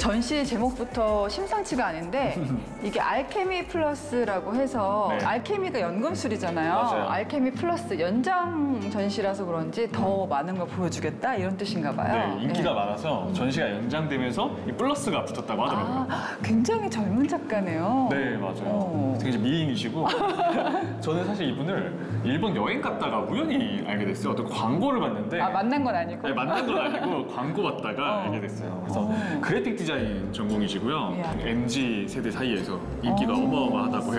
전시 제목부터 심상치가 않은데 이게 알케미 플러스라고 해서 네. 알케미가 연금술이잖아요. 맞아요. 알케미 플러스 연장 전시라서 그런지 더 많은 걸 보여주겠다 이런 뜻인가 봐요. 네, 인기가 많아서 전시가 연장되면서 이 플러스가 붙었다고 하더라고요. 아, 굉장히 젊은 작가네요. 네, 맞아요. 오. 되게 미인이시고 저는 사실 이분을 일본 여행 갔다가 우연히 알게 됐어요. 어떤 광고를 봤는데 아, 만난 건 아니고? 네, 만난 건 아니고 광고 봤다가 알게 됐어요. 그래서 그래픽 디자인 전공이시고요. 이야. MZ 세대 사이에서 인기가 어마어마하다고 해요.